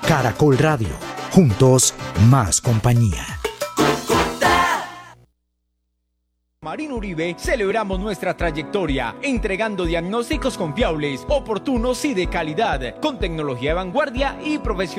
Caracol Radio. Juntos, más compañía. Marín Uribe celebramos nuestra trayectoria, entregando diagnósticos confiables, oportunos y de calidad, con tecnología de vanguardia y profesional.